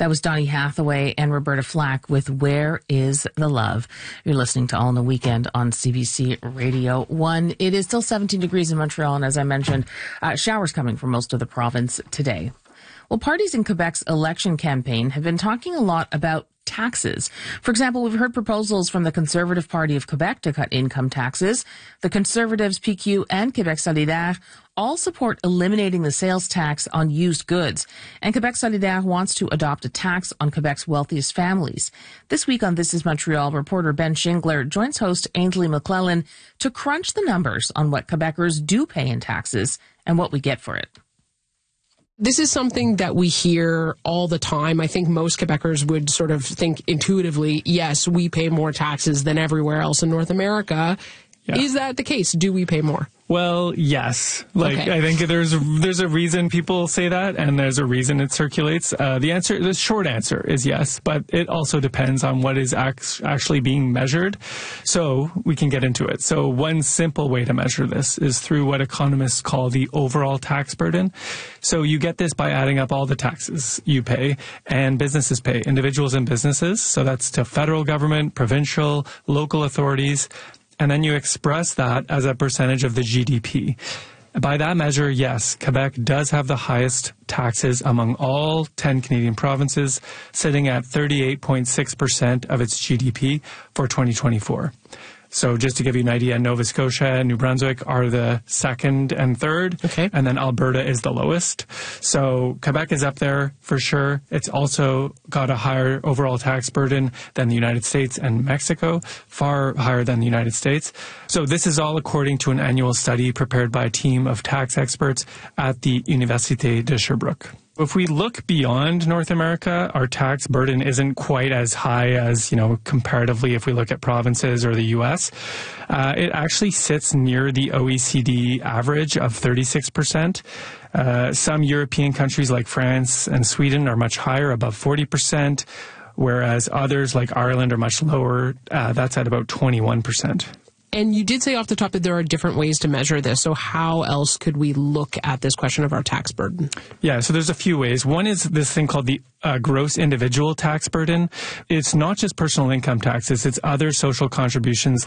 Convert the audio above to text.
That was Donny Hathaway and Roberta Flack with Where is the Love? You're listening to All in the Weekend on CBC Radio 1. It is still 17 degrees in Montreal, and as I mentioned, showers coming for most of the province today. Well, parties in Quebec's election campaign have been talking a lot about taxes. For example, we've heard proposals from the Conservative Party of Quebec to cut income taxes. The Conservatives, PQ, and Québec Solidaire all support eliminating the sales tax on used goods. And Québec Solidaire wants to adopt a tax on Quebec's wealthiest families. This week on This is Montreal, reporter Ben Shingler joins host Ainsley McClellan to crunch the numbers on what Quebecers do pay in taxes and what we get for it. This is something that we hear all the time. I think most Quebecers would sort of think intuitively, yes, we pay more taxes than everywhere else in North America. Yeah. Is that the case? Do we pay more? Well, yes. Okay. I think there's a reason people say that, and there's a reason it circulates. The short answer is yes, but it also depends on what is actually being measured. So we can get into it. So one simple way to measure this is through what economists call the overall tax burden. So you get this by adding up all the taxes you pay and businesses pay, individuals and businesses. So that's to federal government, provincial, local authorities. And then you express that as a percentage of the GDP. By that measure, yes, Quebec does have the highest taxes among all 10 Canadian provinces, sitting at 38.6% of its GDP for 2024. So just to give you an idea, Nova Scotia and New Brunswick are the second and third, okay, and then Alberta is the lowest. So Quebec is up there for sure. It's also got a higher overall tax burden than the United States and Mexico, far higher than the United States. So this is all according to an annual study prepared by a team of tax experts at the Université de Sherbrooke. If we look beyond North America, our tax burden isn't quite as high as, comparatively if we look at provinces or the U.S. It actually sits near the OECD average of 36%. Some European countries like France and Sweden are much higher, above 40%, whereas others like Ireland are much lower. That's at about 21%. And you did say off the top that there are different ways to measure this. So how else could we look at this question of our tax burden? Yeah, so there's a few ways. One is this thing called the gross individual tax burden. It's not just personal income taxes. It's other social contributions